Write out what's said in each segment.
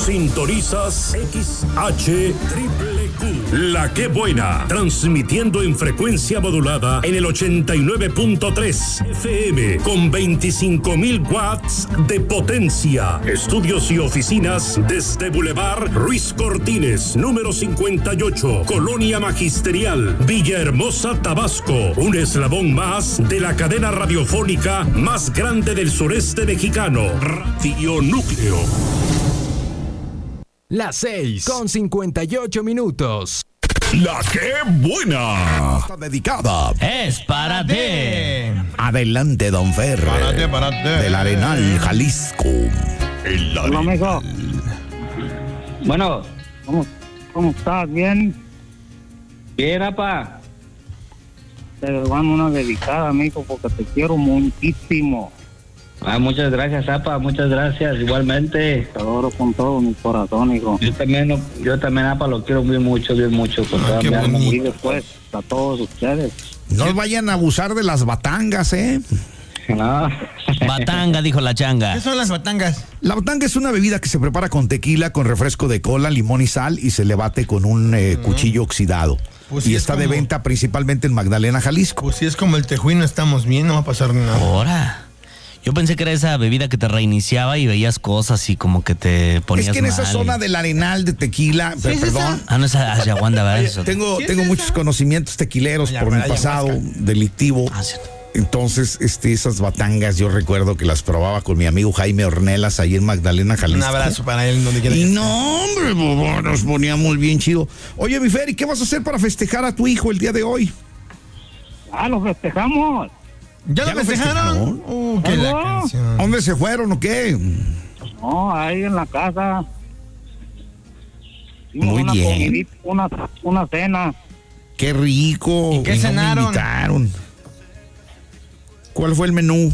Sintonizas XHQQ, La Que Buena, transmitiendo en frecuencia modulada en el 89.3 FM con 25,000 watts de potencia. Estudios y oficinas desde Boulevard Ruiz Cortines, número 58, Colonia Magisterial, Villahermosa, Tabasco. Un eslabón más de la cadena radiofónica más grande del sureste mexicano, Radio Núcleo. Las 6:58. La Que Buena. Está dedicada. Es para ti. Adelante, don Fer. Párate. Del Arenal, Jalisco. Hola, amigo. Bueno, ¿cómo estás? ¿Bien? Bien, apa. Te mando una dedicada, amigo, porque te quiero muchísimo. Muchas gracias, apa, muchas gracias, igualmente. Te adoro con todo mi corazón, hijo. Yo también, apa, lo quiero bien mucho, con toda mi alma. Y después, a todos ustedes. No vayan a abusar de las batangas, ¿eh? No. Batanga, dijo la changa. ¿Qué son las batangas? La batanga es una bebida que se prepara con tequila, con refresco de cola, limón y sal y se le bate con un cuchillo oxidado. Pues y sí, está es de como- venta principalmente en Magdalena, Jalisco. Pues si es como el tejuino, estamos bien, no va a pasar nada. Ahora. Yo pensé que era esa bebida que te reiniciaba y veías cosas y como que te ponías Es que en esa mal. zona del Arenal de tequila, es perdón, Ah, no es ayahuasca, ¿verdad? Eso. tengo ¿Sí es muchos esa? conocimientos tequileros por mi Ayahuasca. pasado delictivo. Ah, cierto. Entonces, esas batangas yo recuerdo que las probaba con mi amigo Jaime Ornelas ahí en Magdalena, Un Jalisco. abrazo para él donde quiera Y que no, hombre, bobo, nos poníamos bien chido. Oye, mi Fer, ¿y qué vas a hacer para festejar a tu hijo el día de hoy? Lo festejamos. esté. ¿Ya lo festejaron? Qué la ¿Algo? canción. ¿Dónde se fueron o qué? No, ahí en la casa. Hicimos Muy una bien. comidita, una cena. Qué rico. ¿Y qué no me cenaron? invitaron. ¿Cuál fue el menú?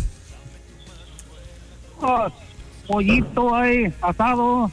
Pollito ahí, asado.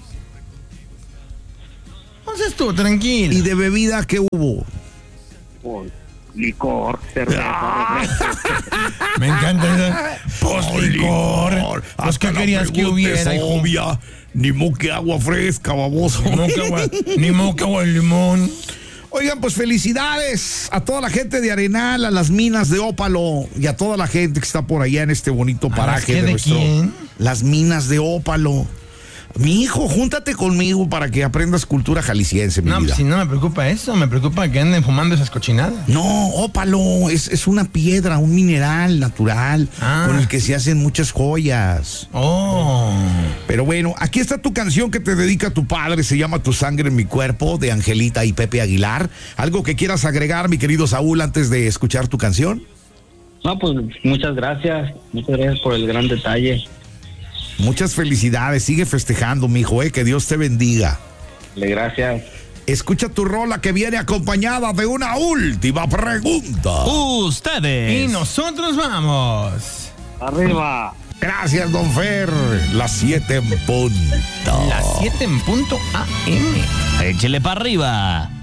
Entonces tú, tranquilo. ¿Y de bebida qué hubo? Pues, licor, cerveza, refresco. Me encanta eso. Licor. Pues, ¿qué querías que hubiera, hijo? Obvia. Ni moque agua fresca, baboso. Ni moca agua de limón. Oigan, pues felicidades a toda la gente de Arenal, a las minas de Ópalo y a toda la gente que está por allá en este bonito paraje qué, de de nuestro. quién? Las minas de Ópalo. Mi hijo, júntate conmigo para que aprendas cultura jalisciense, mi No, vida. pues si no me preocupa eso, me preocupa que anden fumando esas cochinadas. No, ópalo, es una piedra, un mineral natural con el que se hacen muchas joyas. Oh. Pero bueno, aquí está tu canción que te dedica tu padre, se llama Tu Sangre en Mi Cuerpo, de Angelita y Pepe Aguilar. ¿Algo que quieras agregar, mi querido Saúl, antes de escuchar tu canción? No, pues muchas gracias por el gran detalle. Muchas felicidades, sigue festejando, mijo, que Dios te bendiga. Gracias. Escucha tu rola que viene acompañada de una última pregunta. Ustedes. Y nosotros vamos. Arriba. Gracias, don Fer. Las 7 en punto. Las 7 en punto AM. Échele para arriba.